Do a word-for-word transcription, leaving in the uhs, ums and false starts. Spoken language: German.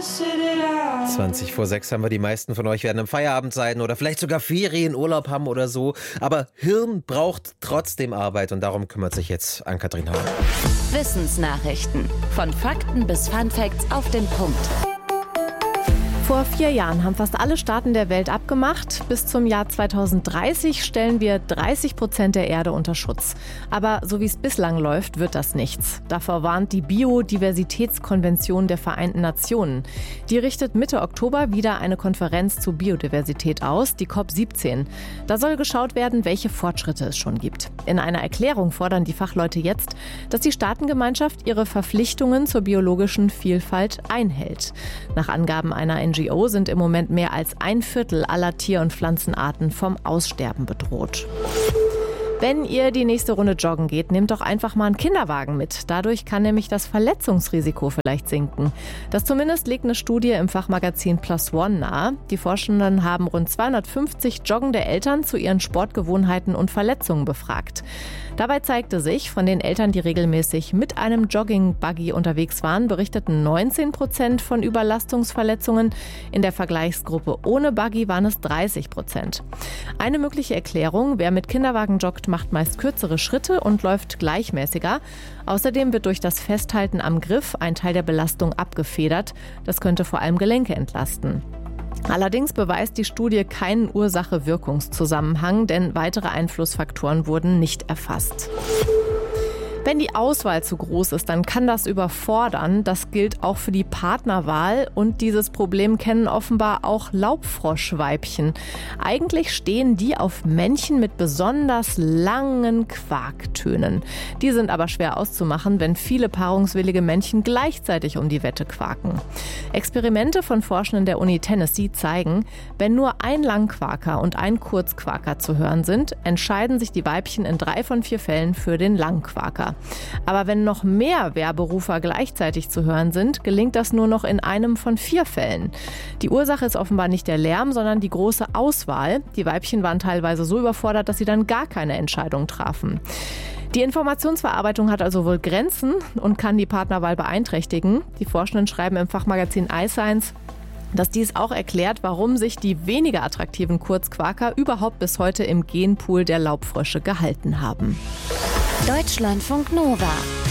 zwanzig vor sechs haben wir, die meisten von euch werden im Feierabend sein oder vielleicht sogar Ferien, Urlaub haben oder so. Aber Hirn braucht trotzdem Arbeit und darum kümmert sich jetzt Ann-Kathrin Hauer. Wissensnachrichten. Von Fakten bis Funfacts auf den Punkt. Vor vier Jahren haben fast alle Staaten der Welt abgemacht. Bis zum Jahr zweitausenddreißig stellen wir dreißig Prozent der Erde unter Schutz. Aber so wie es bislang läuft, wird das nichts. Davor warnt die Biodiversitätskonvention der Vereinten Nationen. Die richtet Mitte Oktober wieder eine Konferenz zur Biodiversität aus, die C O P siebzehn. Da soll geschaut werden, welche Fortschritte es schon gibt. In einer Erklärung fordern die Fachleute jetzt, dass die Staatengemeinschaft ihre Verpflichtungen zur biologischen Vielfalt einhält. Nach Angaben einer N G O sind im Moment mehr als ein Viertel aller Tier- und Pflanzenarten vom Aussterben bedroht. Wenn ihr die nächste Runde joggen geht, nehmt doch einfach mal einen Kinderwagen mit. Dadurch kann nämlich das Verletzungsrisiko vielleicht sinken. Das zumindest legt eine Studie im Fachmagazin Plus One nahe. Die Forschenden haben rund zweihundertfünfzig joggende Eltern zu ihren Sportgewohnheiten und Verletzungen befragt. Dabei zeigte sich, von den Eltern, die regelmäßig mit einem Jogging-Buggy unterwegs waren, berichteten neunzehn Prozent von Überlastungsverletzungen. In der Vergleichsgruppe ohne Buggy waren es dreißig Prozent. Eine mögliche Erklärung: Wer mit Kinderwagen joggt, macht meist kürzere Schritte und läuft gleichmäßiger. Außerdem wird durch das Festhalten am Griff ein Teil der Belastung abgefedert. Das könnte vor allem Gelenke entlasten. Allerdings beweist die Studie keinen Ursache-Wirkungszusammenhang, denn weitere Einflussfaktoren wurden nicht erfasst. Wenn die Auswahl zu groß ist, dann kann das überfordern. Das gilt auch für die Partnerwahl und dieses Problem kennen offenbar auch Laubfroschweibchen. Eigentlich stehen die auf Männchen mit besonders langen Quaktönen. Die sind aber schwer auszumachen, wenn viele paarungswillige Männchen gleichzeitig um die Wette quaken. Experimente von Forschenden der Uni Tennessee zeigen, wenn nur ein Langquaker und ein Kurzquaker zu hören sind, entscheiden sich die Weibchen in drei von vier Fällen für den Langquaker. Aber wenn noch mehr Werberufer gleichzeitig zu hören sind, gelingt das nur noch in einem von vier Fällen. Die Ursache ist offenbar nicht der Lärm, sondern die große Auswahl. Die Weibchen waren teilweise so überfordert, dass sie dann gar keine Entscheidung trafen. Die Informationsverarbeitung hat also wohl Grenzen und kann die Partnerwahl beeinträchtigen. Die Forschenden schreiben im Fachmagazin iScience, dass dies auch erklärt, warum sich die weniger attraktiven Kurzquaker überhaupt bis heute im Genpool der Laubfrösche gehalten haben. Deutschlandfunk Nova.